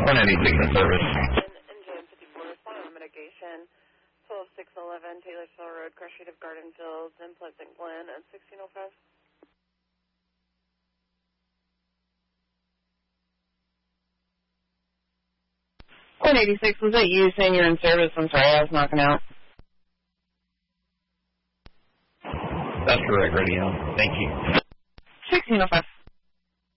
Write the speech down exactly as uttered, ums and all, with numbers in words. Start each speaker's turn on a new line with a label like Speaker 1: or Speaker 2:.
Speaker 1: one eighty-six in service.
Speaker 2: Engine fifty-four, respond on mitigation. twelve six eleven, Taylorsville Road, Crush Street of Garden Fields, in Pleasant Glen at sixteen oh five.
Speaker 3: one eighty-six, was that you saying you're in service? I'm sorry, I was knocking out.
Speaker 1: That's correct, radio. Thank you.
Speaker 3: sixteen oh five.